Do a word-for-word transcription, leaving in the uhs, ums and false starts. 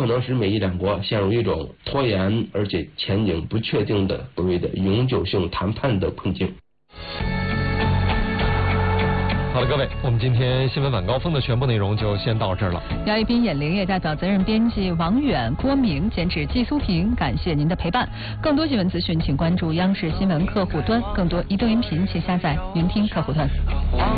可能使美伊两国陷入一种拖延而且前景不确定的所谓的永久性谈判的困境。 好了，各位，我们今天新闻晚高峰的全部内容就先到这儿了。 姚一斌、演林业代表责任编辑王远、郭明，监制季苏平，感谢您的陪伴。更多新闻资讯，请关注央视新闻客户端。更多移动音频，请下载云听客户端。